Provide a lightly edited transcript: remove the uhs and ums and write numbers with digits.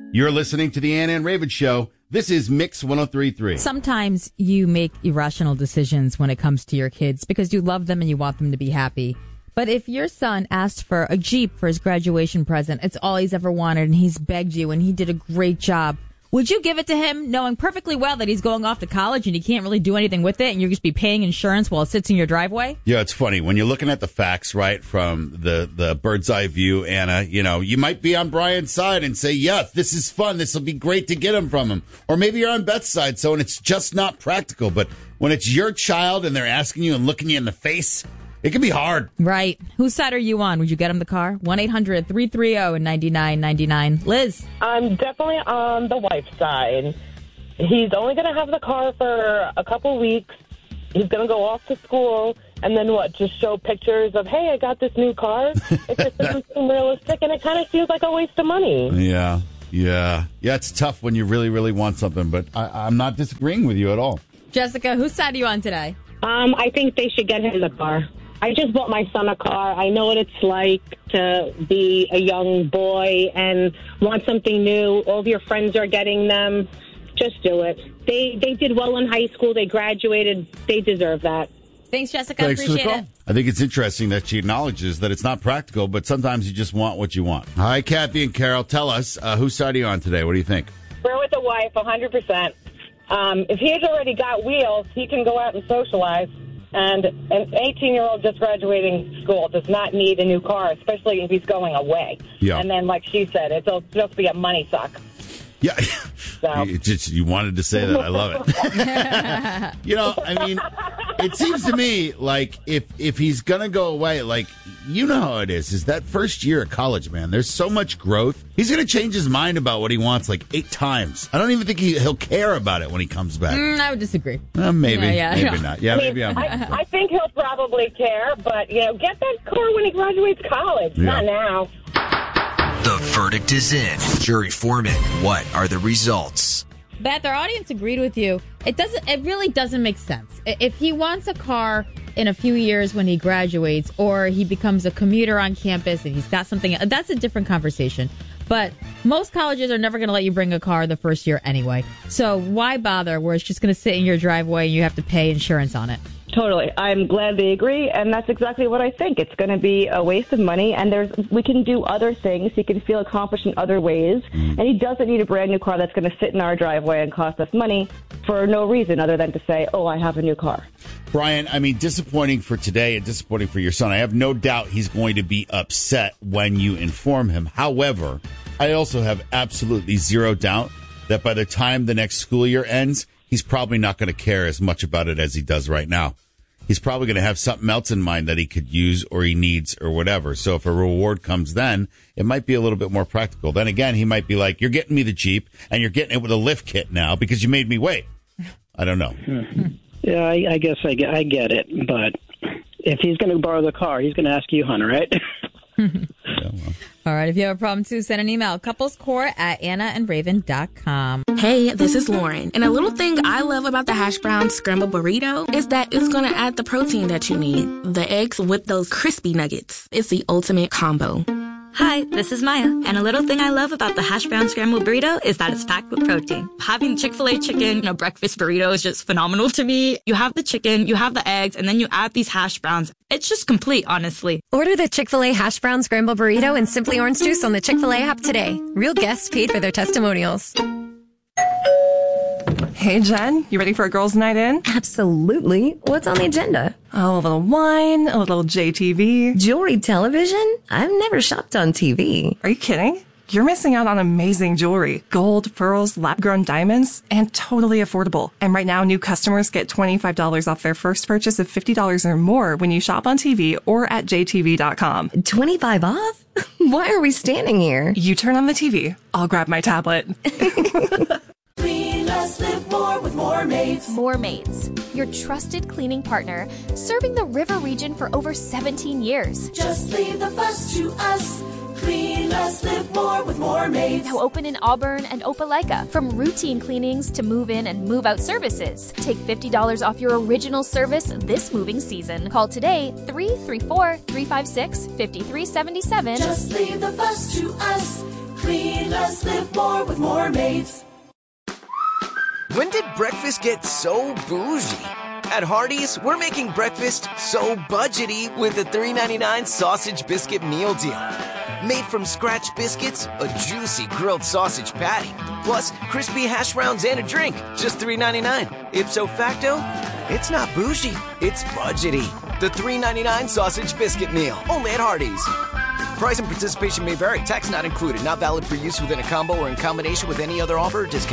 You're listening to the Anna and Raven Show. This is Mix 103.3. Sometimes you make irrational decisions when it comes to your kids because you love them and you want them to be happy. But if your son asked for a Jeep for his graduation present, it's all he's ever wanted, and he's begged you, and he did a great job, would you give it to him knowing perfectly well that he's going off to college and he can't really do anything with it and you're just be paying insurance while it sits in your driveway? Yeah, it's funny. When you're looking at the facts, right, from the bird's eye view, Anna, you might be on Brian's side and say, yeah, this is fun. This will be great to get him from him. Or maybe you're on Beth's side, so and it's just not practical. But when it's your child and they're asking you and looking you in the face, it can be hard. Right. Whose side are you on? Would you get him the car? 1-800-330-9999. Liz? I'm definitely on the wife's side. He's only going to have the car for a couple weeks. He's going to go off to school. And then what? Just show pictures of, hey, I got this new car. It just doesn't seem realistic. And it kind of feels like a waste of money. Yeah. It's tough when you really, really want something. But I'm not disagreeing with you at all. Jessica, whose side are you on today? I think they should get him the car. I just bought my son a car. I know what it's like to be a young boy and want something new. All of your friends are getting them. Just do it. They did well in high school. They graduated. They deserve that. Thanks, Jessica. Thanks Appreciate for the call. it. I think it's interesting that she acknowledges that it's not practical, but sometimes you just want what you want. Hi, Kathy and Carol. Tell us, whose side are you on today? What do you think? We're with the wife, 100%. If he's already got wheels, he can go out and socialize. And an 18-year-old just graduating school does not need a new car, especially if he's going away. Yeah. And then, like she said, it'll just be a money suck. Yeah. So. You wanted to say that. I love it. It seems to me like if he's going to go away, like, you know how it is that first year of college, man, there's so much growth. He's going to change his mind about what he wants like 8 times. I don't even think he'll care about it when he comes back. I would disagree. Maybe not. Yeah, maybe I'm I think he'll probably care, but, get that car when he graduates college, not now. The verdict is in. Jury foreman, what are the results? Beth, our audience agreed with you. It really doesn't make sense. If he wants a car in a few years when he graduates, or he becomes a commuter on campus and he's got something, that's a different conversation. But most colleges are never going to let you bring a car the first year anyway. So why bother where it's just going to sit in your driveway and you have to pay insurance on it? Totally. I'm glad they agree, and that's exactly what I think. It's going to be a waste of money, and we can do other things. He can feel accomplished in other ways, and he doesn't need a brand new car that's going to sit in our driveway and cost us money for no reason other than to say, oh, I have a new car. Brian, disappointing for today and disappointing for your son. I have no doubt he's going to be upset when you inform him. However, I also have absolutely zero doubt that by the time the next school year ends, he's probably not going to care as much about it as he does right now. He's probably going to have something else in mind that he could use or he needs or whatever. So if a reward comes then, it might be a little bit more practical. Then again, he might be like, you're getting me the Jeep and you're getting it with a lift kit now because you made me wait. I don't know. Yeah, I guess I get it. But if he's going to borrow the car, he's going to ask you, Hunter, right? All right, if you have a problem too, send an email, couplescore@annaandraven.com. Hey, this is Lauren, and a little thing I love about the hash brown scrambled burrito is that it's going to add the protein that you need. The eggs with those crispy nuggets. It's the ultimate combo. Hi, this is Maya, and a little thing I love about the hash brown scrambled burrito is that it's packed with protein. Having Chick-fil-A chicken, breakfast burrito is just phenomenal to me. You have the chicken, you have the eggs, and then you add these hash browns. It's just complete, honestly. Order the Chick-fil-A hash brown scrambled burrito and Simply Orange Juice on the Chick-fil-A app today. Real guests paid for their testimonials. Hey, Jen, you ready for a girls' night in? Absolutely. What's on the agenda? Oh, a little wine, a little JTV. Jewelry television? I've never shopped on TV. Are you kidding? You're missing out on amazing jewelry. Gold, pearls, lab-grown diamonds, and totally affordable. And right now, new customers get $25 off their first purchase of $50 or more when you shop on TV or at jtv.com. 25 off? Why are we standing here? You turn on the TV. I'll grab my tablet. Clean less, live more with More Mates. More Mates, your trusted cleaning partner, serving the river region for over 17 years. Just leave the fuss to us. Clean less, live more with More Mates. Now open in Auburn and Opelika. From routine cleanings to move-in and move-out services. Take $50 off your original service this moving season. Call today, 334-356-5377. Just leave the fuss to us. Clean less, us live more with more maids. When did breakfast get so bougie? At Hardee's, we're making breakfast so budgety with the $3.99 sausage biscuit meal deal. Made from scratch biscuits, a juicy grilled sausage patty, plus crispy hash browns and a drink, just $3.99. Ipso facto, it's not bougie, it's budgety. The $3.99 sausage biscuit meal, only at Hardee's. Price and participation may vary. Tax not included. Not valid for use within a combo or in combination with any other offer or discount.